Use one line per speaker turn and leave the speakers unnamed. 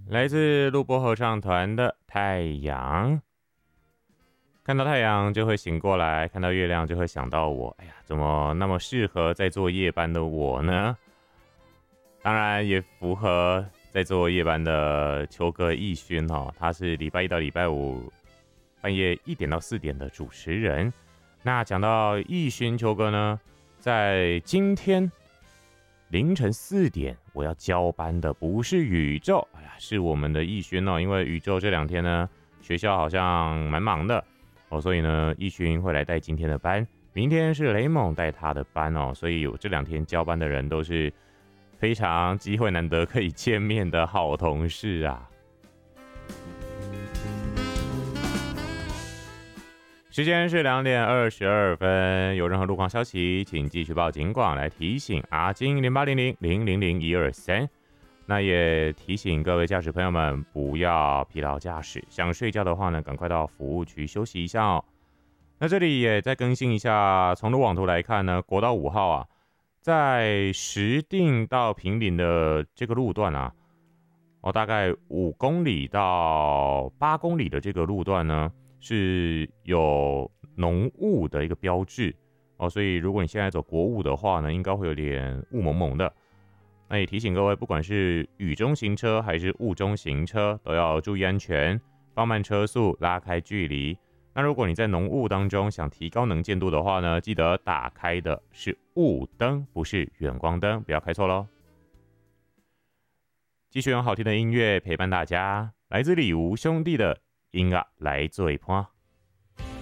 来自录播合唱团的太阳。看到太阳就会醒过来，看到月亮就会想到我。哎呀，怎么那么适合在做夜班的我呢？当然也符合在做夜班的秋哥奕勋哦，他是礼拜一到礼拜五半夜1点到4点的主持人。那讲到奕勋秋哥呢，在今天凌晨4点，我要交班的不是宇宙，哎呀，是我们的奕勋哦。因为宇宙这2天呢，学校好像蛮忙的哦，所以呢，奕勋会来带今天的班。明天是雷蒙带他的班哦，所以有这2天交班的人都是非常机会难得可以见面的好同事啊。时间是2点22分，有任何路况消息，请继续报警广来提醒阿金0800000123。那也提醒各位驾驶朋友们不要疲劳驾驶，想睡觉的话呢，赶快到服务区休息一下哦。那这里也再更新一下，从路网图来看呢，国道5号啊，在石碇到坪林的这个路段啊，大概5公里到8公里的这个路段呢，是有浓雾的一个标志哦，所以如果你现在走国五的话呢，应该会有点雾蒙蒙的。那也提醒各位，不管是雨中行车还是雾中行车，都要注意安全，放慢车速，拉开距离。那如果你在浓雾当中想提高能见度的话呢，记得打开的是雾灯，不是远光灯，不要开错咯。继续用好听的音乐陪伴大家，来自李吴兄弟的音乐来做一波。